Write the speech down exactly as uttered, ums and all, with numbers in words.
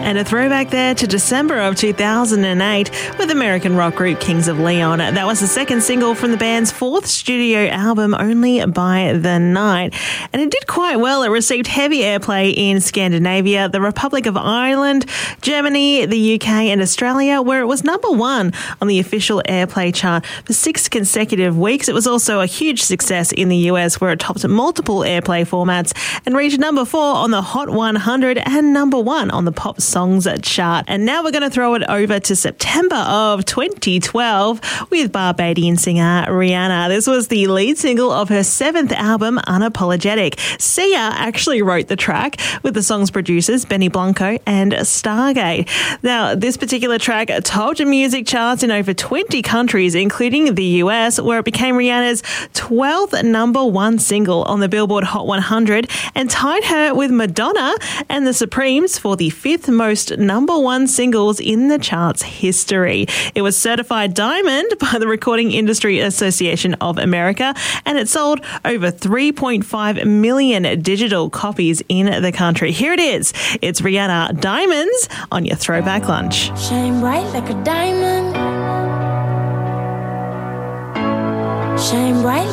And a throwback there to December of two thousand eight with American rock group Kings of Leon. That was the second single from the band's fourth studio album, Only by the Night. And it did quite well. It received heavy airplay in Scandinavia, the Republic of Ireland, Germany, the U K and Australia, where it was number one on the official airplay chart for six consecutive weeks. It was also a huge success in the U S, where it topped multiple airplay formats and reached number four on the Hot one hundred and number one on the Pop Songs chart. And now we're going to throw it over to September of twenty twelve with Barbadian singer Rihanna. This was the lead single of her seventh album, Unapologetic. Sia actually wrote the track with the song's producers Benny Blanco and Stargate. Now, this particular track topped music charts in over twenty countries, including the U S, where it became Rihanna's twelfth number one single on the Billboard Hot one hundred and tied her with Madonna and the Supremes for the fifth most number one singles in the chart's history. It was certified diamond by the Recording Industry Association of America, and it sold over three point five million digital copies in the country. Here it is. It's Rihanna, Diamonds, on your Throwback Lunch. Shine bright like a diamond. Shine bright